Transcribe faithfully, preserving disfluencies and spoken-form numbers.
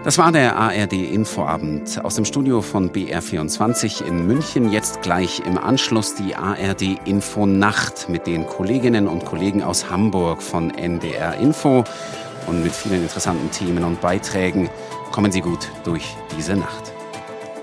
Das war der A R D-Infoabend aus dem Studio von B R vierundzwanzig in München. Jetzt gleich im Anschluss die A R D-Info-Nacht mit den Kolleginnen und Kollegen aus Hamburg von N D R Info. Und mit vielen interessanten Themen und Beiträgen kommen Sie gut durch diese Nacht.